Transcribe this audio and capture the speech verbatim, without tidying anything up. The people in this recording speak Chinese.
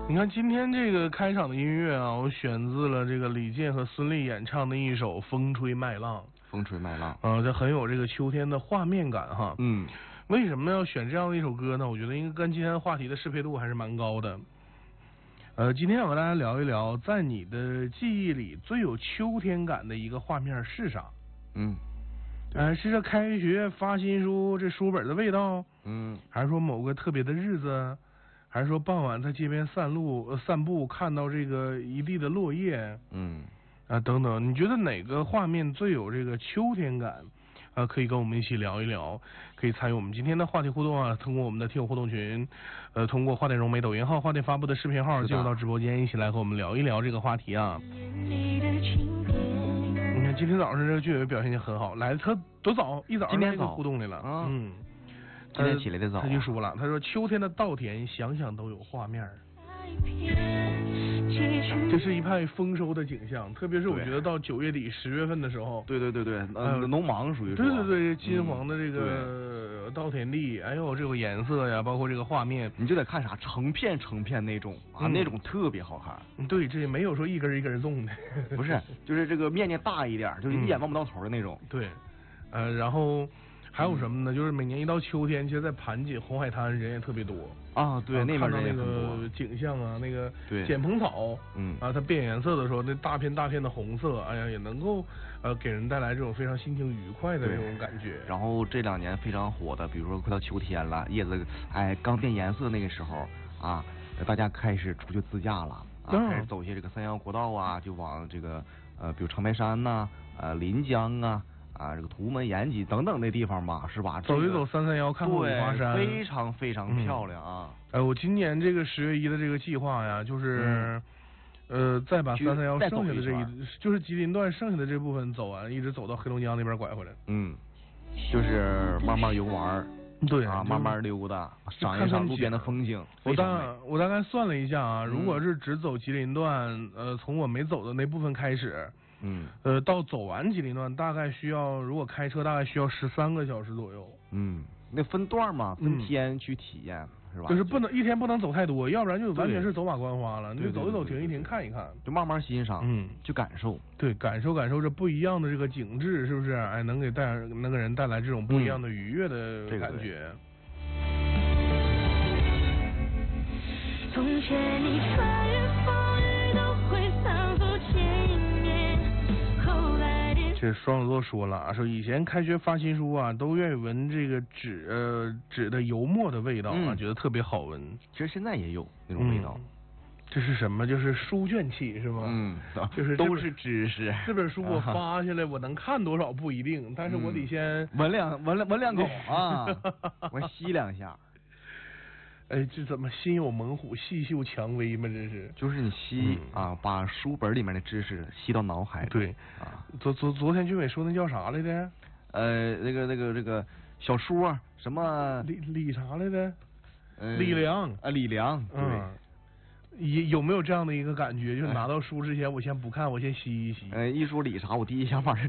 你看今天这个开场的音乐啊，我选自了这个李健和孙俪演唱的一首《风吹麦浪》。 风吹麦浪啊，这很有这个秋天的画面感哈。 嗯， 为什么要选这样的一首歌呢？我觉得应该跟今天的话题的适配度还是蛮高的。呃，今天我跟大家聊一聊，在你的记忆里最有秋天感的一个画面是啥？ 嗯， 呃，是这开学发新书这书本的味道？ 嗯， 还是说某个特别的日子？还是说傍晚在街边散路、呃、散步看到这个一地的落叶？ 嗯。 啊，等等，你觉得哪个画面最有这个秋天感？啊，可以跟我们一起聊一聊，可以参与我们今天的话题互动啊，通过我们的听友互动群，呃，通过花店融媒抖音号、花店发布的视频号进入到直播间，一起来和我们聊一聊这个话题啊。你看今天早上这个居委表现就很好，来的特多早，一早上就互动来了， 啊、 嗯， 今天起来的早、啊， 他就说了，他说秋天的稻田想想都有画面。这是一派丰收的景象，特别是我觉得到九月底十月份的时候， 对对对对，呃，农忙属于对对对，金黄的这个稻田地，哎呦，这个颜色呀，包括这个画面， 你就得看啥，成片成片那种啊， 嗯、 那种特别好看。 对，这也没有说一根一根种的， 不是，就是这个面积大一点，就是一眼望不到头的那种。 嗯、对，呃，然后。还有什么呢？就是每年一到秋天，其实，在盘锦红海滩人也特别多啊。对，那边人也很多。看到那个景象啊，那个剪蓬草， 嗯啊，它变颜色的时候，那大片大片的红色，哎呀，也能够呃给人带来这种非常心情愉快的这种感觉。 然后这两年非常火的，比如说快到秋天了，叶子哎刚变颜色那个时候啊，大家开始出去自驾了啊， 嗯、 开始走一些这个三幺国道啊，就往这个呃，比如长白山呐、啊、呃临江啊。啊，这个图们、延吉等等的地方吧，是吧？ 走一走三三幺，看看五华山， 非常非常漂亮啊！ 哎、嗯，我今年这个十月一的这个计划呀，就是，嗯、呃，再把三三幺剩下的这一，就是吉林段剩下的这部分走完，一直走到黑龙江那边拐回来。 嗯，就是慢慢游玩。 对啊，慢慢溜达，赏一赏路边的风景。 我大我大概算了一下啊，如果是只走吉林段，呃，从我没走的那部分开始。 嗯， 呃，到走完吉林段大概需要，如果开车大概需要十三个小时左右。 嗯，那分段嘛，分天去体验、嗯、是吧？ 就是不能一天不能走太多，要不然就完全是走马观花了。你就走一走，停一停，看一看， 就慢慢欣赏， 嗯， 去感受。 对，感受感受这不一样的这个景致，是不是？哎，能给带能给人带来这种不一样的愉悦的感觉。从前你穿越风雨都会反复前面，后来这双子座说了啊，说以前开学发新书啊，都愿意闻这个纸呃纸的油墨的味道啊、嗯，觉得特别好闻。 其实现在也有那种味道。 嗯、这是什么？就是书卷气是吗？ 嗯， 就是都是知识。 这本书我发下来，我能看多少不一定，但是我得先闻两闻两闻两口啊，我吸两下。 哎，这怎么心有猛虎，细嗅蔷薇吗？这是， 就是你吸、嗯、啊，把书本里面的知识吸到脑海里。 对啊， 昨昨昨天俊伟说那叫啥来着？ 呃，那个那个这个小说、啊、什么李李啥来着？ 呃、 李良啊，李良。对。 嗯有有没有这样的一个感觉？就是拿到书之前，我先不看，我先吸一吸。 呃，一说李啥，我第一想法是